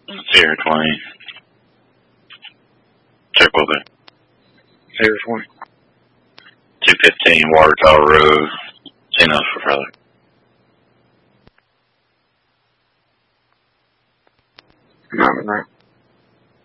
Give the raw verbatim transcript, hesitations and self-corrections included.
Sierra twenty. Check with it. Sierra twenty. two fifteen Water Tower Road. Seen us for further. Not right.